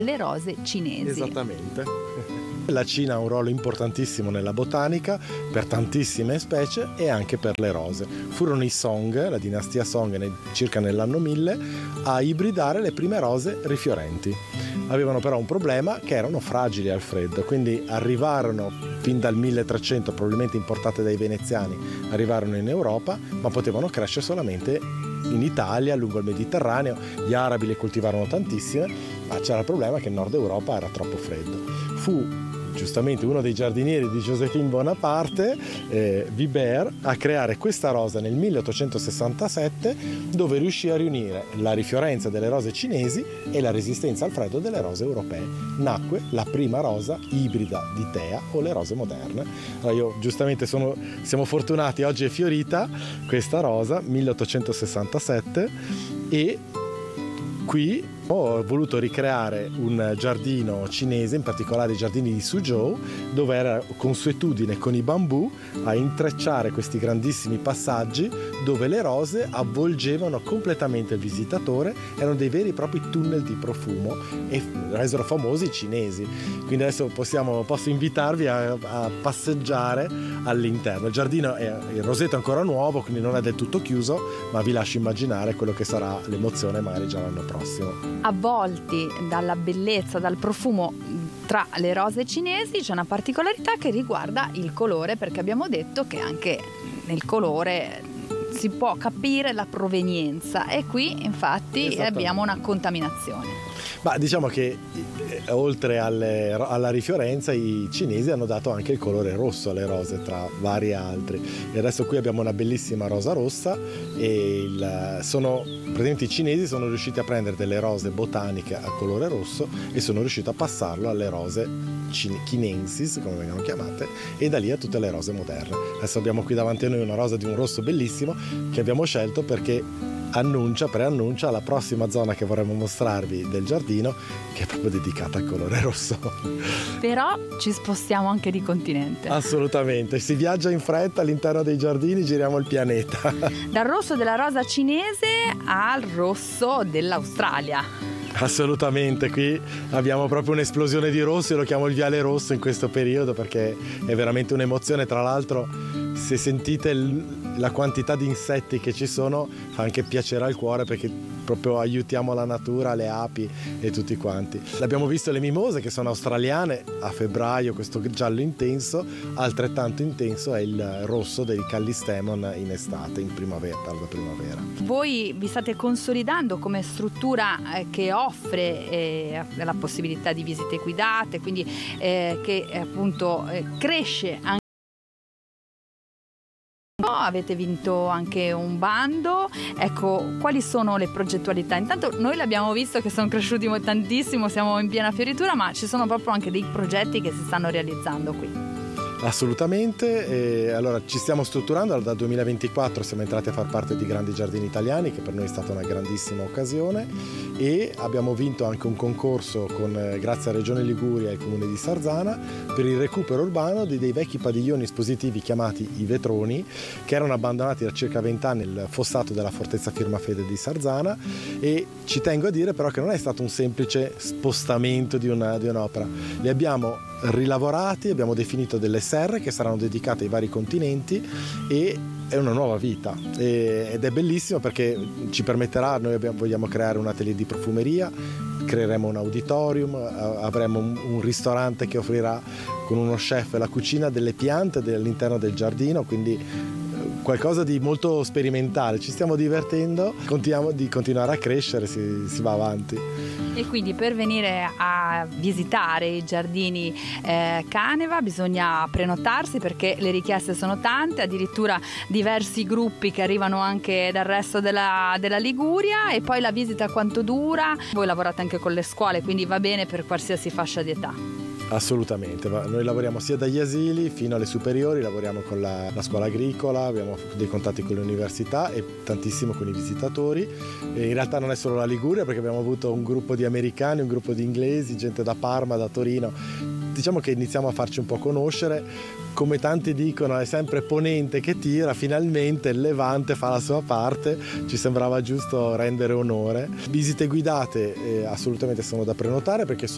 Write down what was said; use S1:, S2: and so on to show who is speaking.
S1: le rose cinesi.
S2: Esattamente. La Cina ha un ruolo importantissimo nella botanica per tantissime specie e anche per le rose. Furono i Song, la dinastia Song, circa nell'anno 1000, a ibridare le prime rose rifiorenti. Avevano però un problema, che erano fragili al freddo, quindi arrivarono fin dal 1300, probabilmente importate dai veneziani, arrivarono in Europa, ma potevano crescere solamente in Italia, lungo il Mediterraneo. Gli arabi le coltivarono tantissime, ma c'era il problema che in Nord Europa era troppo freddo. Fu giustamente uno dei giardinieri di Joséphine Bonaparte, Vibert, a creare questa rosa nel 1867, dove riuscì a riunire la rifiorenza delle rose cinesi e la resistenza al freddo delle rose europee. Nacque la prima rosa ibrida di Thea, o le rose moderne. Allora io giustamente siamo fortunati, oggi è fiorita questa rosa, 1867, e qui ho voluto ricreare un giardino cinese, in particolare i giardini di Suzhou, dove era consuetudine con i bambù a intrecciare questi grandissimi passaggi dove le rose avvolgevano completamente il visitatore, erano dei veri e propri tunnel di profumo e resero famosi i cinesi. Quindi adesso posso invitarvi a passeggiare all'interno. Il giardino il roseto è ancora nuovo, quindi non è del tutto chiuso, ma vi lascio immaginare quello che sarà l'emozione magari già l'anno prossimo.
S1: Avvolti dalla bellezza, dal profumo tra le rose cinesi, c'è una particolarità che riguarda il colore, perché abbiamo detto che anche nel colore si può capire la provenienza, e qui infatti abbiamo una contaminazione.
S2: Ma diciamo che oltre alla rifiorenza i cinesi hanno dato anche il colore rosso alle rose, tra vari altri, e adesso qui abbiamo una bellissima rosa rossa e praticamente i cinesi sono riusciti a prendere delle rose botaniche a colore rosso e sono riusciti a passarlo alle rose chinensis, come vengono chiamate, e da lì a tutte le rose moderne. Adesso abbiamo qui davanti a noi una rosa di un rosso bellissimo che abbiamo scelto perché preannuncia la prossima zona che vorremmo mostrarvi del giardino, che è proprio dedicata al colore rosso.
S1: Però ci spostiamo anche di continente.
S2: Assolutamente, si viaggia in fretta all'interno dei giardini, giriamo il pianeta.
S1: Dal rosso della rosa cinese al rosso dell'Australia.
S2: Assolutamente, qui abbiamo proprio un'esplosione di rosso, io lo chiamo il viale rosso in questo periodo perché è veramente un'emozione. Tra l'altro, se sentite la quantità di insetti che ci sono, fa anche piacere al cuore, perché proprio aiutiamo la natura, le api e tutti quanti. Abbiamo visto le mimose, che sono australiane, a febbraio, questo giallo intenso. Altrettanto intenso è il rosso del callistemon in estate, in primavera, tarda primavera.
S1: Voi vi state consolidando come struttura che offre la possibilità di visite guidate, quindi che appunto cresce anche. Avete vinto anche un bando, ecco, quali sono le progettualità? Intanto noi l'abbiamo visto che sono cresciuti tantissimo, siamo in piena fioritura, ma ci sono proprio anche dei progetti che si stanno realizzando qui.
S2: Assolutamente, e allora ci stiamo strutturando. Dal 2024 siamo entrati a far parte di Grandi Giardini Italiani, che per noi è stata una grandissima occasione, e abbiamo vinto anche un concorso grazie a Regione Liguria e il Comune di Sarzana per il recupero urbano dei vecchi padiglioni espositivi chiamati i Vetroni, che erano abbandonati da circa 20 anni nel fossato della Fortezza Firmafede di Sarzana. E ci tengo a dire però che non è stato un semplice spostamento di un'opera. Li abbiamo rilavorati, abbiamo definito delle serre che saranno dedicate ai vari continenti, e è una nuova vita ed è bellissimo perché ci permetterà, noi vogliamo creare un atelier di profumeria, creeremo un auditorium, avremo un ristorante che offrirà con uno chef la cucina delle piante all'interno del giardino, quindi qualcosa di molto sperimentale. Ci stiamo divertendo, contiamo di continuare a crescere, si va avanti.
S1: E quindi per venire a visitare i giardini Caneva bisogna prenotarsi, perché le richieste sono tante, addirittura diversi gruppi che arrivano anche dal resto della Liguria. E poi la visita quanto dura? Voi lavorate anche con le scuole, quindi va bene per qualsiasi fascia di età.
S2: Assolutamente, noi lavoriamo sia dagli asili fino alle superiori, lavoriamo con la scuola agricola, abbiamo dei contatti con le università e tantissimo con i visitatori. E in realtà non è solo la Liguria, perché abbiamo avuto un gruppo di americani, un gruppo di inglesi, gente da Parma, da Torino. Diciamo che iniziamo a farci un po' conoscere. Come tanti dicono, è sempre Ponente che tira, finalmente il Levante fa la sua parte, ci sembrava giusto rendere onore. Visite guidate assolutamente sono da prenotare, perché